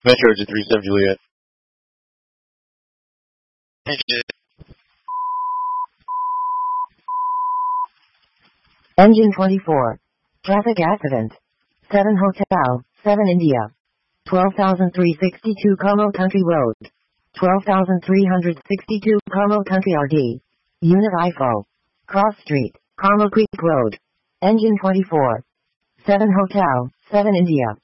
Metro to 37 Juliet. Engine 24. Traffic accident. 7 Hotel, 7 India. 12,362 Como Country Road. 12,362 Como Country RD. Unit IFO. Cross Street, Como Creek Road. Engine 24. 7 Hotel, 7 India.